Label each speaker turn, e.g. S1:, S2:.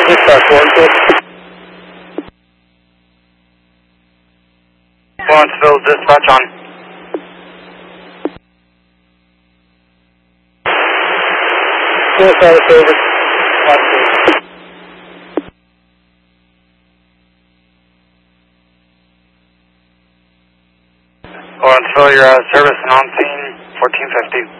S1: Dispatch Lawrenceville.
S2: Lawrenceville, dispatch on.
S1: Suicide service.
S2: Lawrenceville, you're out of service and on scene, 1450.